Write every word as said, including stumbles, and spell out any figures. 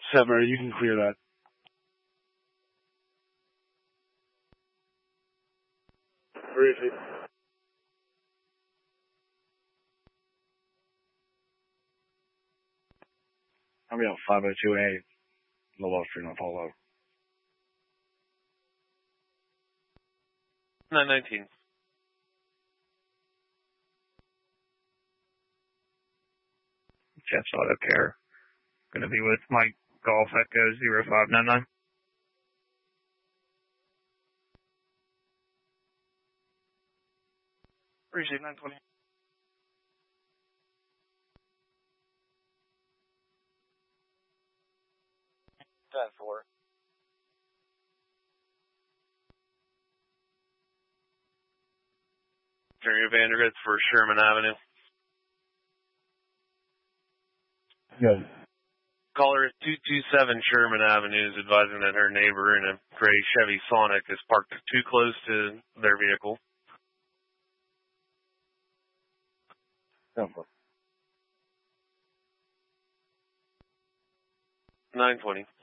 Sever, you can clear that. Briefly. I'll be on five oh two A, Lowell Street on Apollo. nine nineteen. Jeff's Auto Care. Going to be with Mike Golf Echo zero five nine nine. Appreciate nine twenty. ten four. Jerry Vandergrift for Sherman Avenue. Good. Caller at two two seven Sherman Avenue is advising that her neighbor in a gray Chevy Sonic is parked too close to their vehicle. ten four. nine twenty.